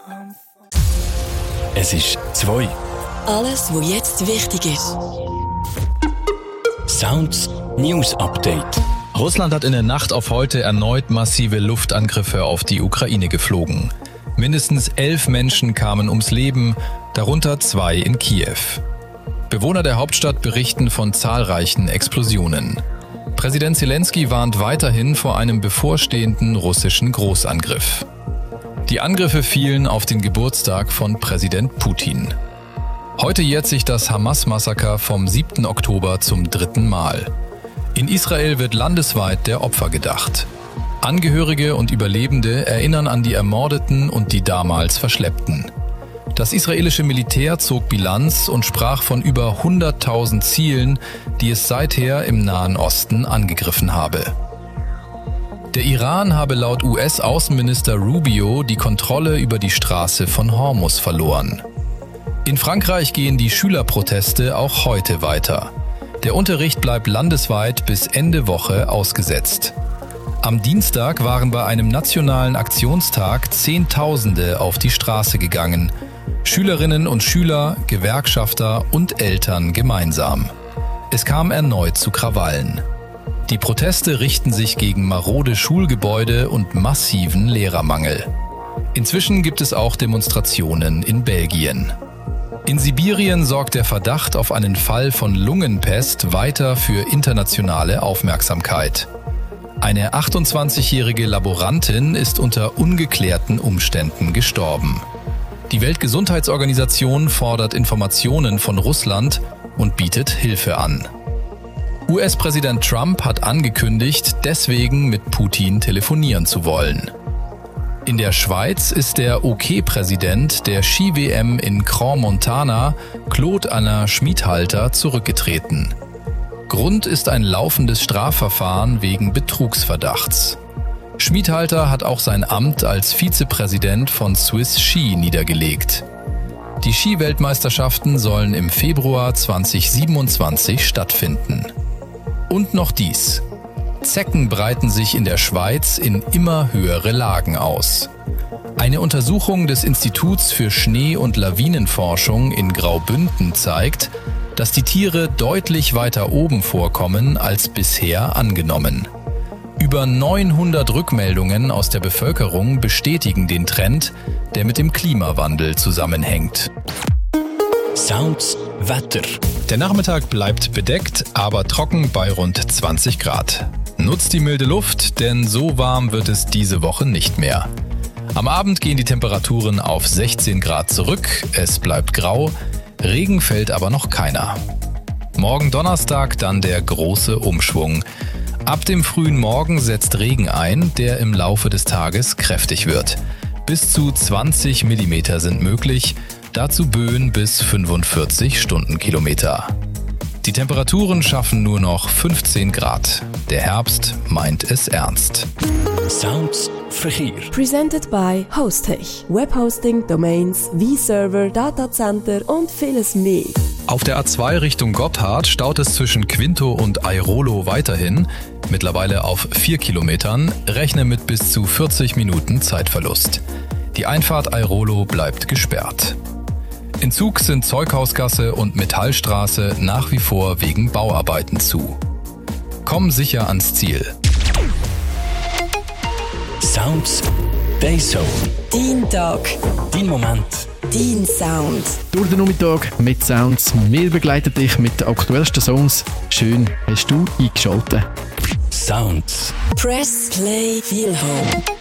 Es ist 2. Alles, was jetzt wichtig ist. Sounds News Update. Russland hat in der Nacht auf heute erneut massive Luftangriffe auf die Ukraine geflogen. Mindestens 11 Menschen kamen ums Leben, darunter 2 in Kiew. Bewohner der Hauptstadt berichten von zahlreichen Explosionen. Präsident Zelensky warnt weiterhin vor einem bevorstehenden russischen Großangriff. Die Angriffe fielen auf den Geburtstag von Präsident Putin. Heute jährt sich das Hamas-Massaker vom 7. Oktober zum 3. Mal. In Israel wird landesweit der Opfer gedacht. Angehörige und Überlebende erinnern an die Ermordeten und die damals Verschleppten. Das israelische Militär zog Bilanz und sprach von über 100.000 Zielen, die es seither im Nahen Osten angegriffen habe. Der Iran habe laut US-Außenminister Rubio die Kontrolle über die Straße von Hormuz verloren. In Frankreich gehen die Schülerproteste auch heute weiter. Der Unterricht bleibt landesweit bis Ende Woche ausgesetzt. Am Dienstag waren bei einem nationalen Aktionstag Zehntausende auf die Straße gegangen. Schülerinnen und Schüler, Gewerkschafter und Eltern gemeinsam. Es kam erneut zu Krawallen. Die Proteste richten sich gegen marode Schulgebäude und massiven Lehrermangel. Inzwischen gibt es auch Demonstrationen in Belgien. In Sibirien sorgt der Verdacht auf einen Fall von Lungenpest weiter für internationale Aufmerksamkeit. Eine 28-jährige Laborantin ist unter ungeklärten Umständen gestorben. Die Weltgesundheitsorganisation fordert Informationen von Russland und bietet Hilfe an. US-Präsident Trump hat angekündigt, deswegen mit Putin telefonieren zu wollen. In der Schweiz ist der OK-Präsident der Ski-WM in Crans-Montana, Claude Alain Schmidhalter, zurückgetreten. Grund ist ein laufendes Strafverfahren wegen Betrugsverdachts. Schmidhalter hat auch sein Amt als Vizepräsident von Swiss Ski niedergelegt. Die Ski-Weltmeisterschaften sollen im Februar 2027 stattfinden. Und noch dies. Zecken breiten sich in der Schweiz in immer höhere Lagen aus. Eine Untersuchung des Instituts für Schnee- und Lawinenforschung in Graubünden zeigt, dass die Tiere deutlich weiter oben vorkommen als bisher angenommen. Über 900 Rückmeldungen aus der Bevölkerung bestätigen den Trend, der mit dem Klimawandel zusammenhängt. Sounds Wetter. Der Nachmittag bleibt bedeckt, aber trocken bei rund 20 Grad. Nutzt die milde Luft, denn so warm wird es diese Woche nicht mehr. Am Abend gehen die Temperaturen auf 16 Grad zurück, es bleibt grau, Regen fällt aber noch keiner. Morgen Donnerstag dann der große Umschwung. Ab dem frühen Morgen setzt Regen ein, der im Laufe des Tages kräftig wird. Bis zu 20 mm sind möglich, dazu Böen bis 45 Stundenkilometer. Die Temperaturen schaffen nur noch 15 Grad. Der Herbst meint es ernst. Sounds Verkehr. Presented by Hostech. Webhosting, Domains, V-Server, Datacenter und vieles mehr. Auf der A2 Richtung Gotthard staut es zwischen Quinto und Airolo weiterhin, mittlerweile auf 4 Kilometern, rechne mit bis zu 40 Minuten Zeitverlust. Die Einfahrt Airolo bleibt gesperrt. In Zug sind Zeughausgasse und Metallstraße nach wie vor wegen Bauarbeiten zu. Komm sicher ans Ziel. Sounds Dayzone. Dein Tag. Dein Moment. Dein Sound. Durch den Nachmittag mit Sounds. Wir begleiten dich mit den aktuellsten Songs. Schön hast du eingeschaltet. Sounds. Press Play Feel Home.